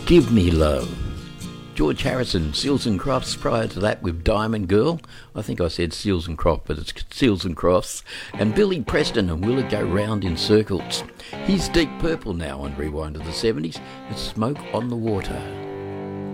Give Me Love. George Harrison, Seals and Crofts prior to that with Diamond Girl. I think I said Seals and Crofts, but it's Seals and Crofts. And Billy Preston and Will It Go Round in Circles. He's Deep Purple now on Rewind of the 70s. It's Smoke on the Water.